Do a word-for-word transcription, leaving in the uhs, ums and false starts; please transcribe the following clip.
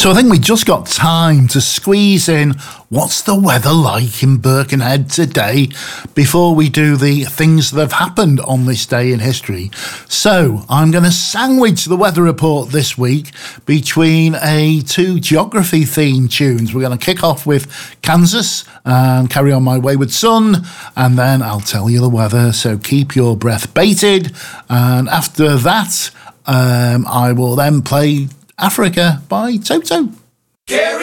So I think we just got time to squeeze in what's the weather like in Birkenhead today before we do the things that have happened on this day in history. So I'm going to sandwich the weather report this week between a two geography themed tunes. We're going to kick off with Kansas and Carry On My Wayward Son, and then I'll tell you the weather, so keep your breath bated. And after that, um, I will then play Africa by Toto. Carry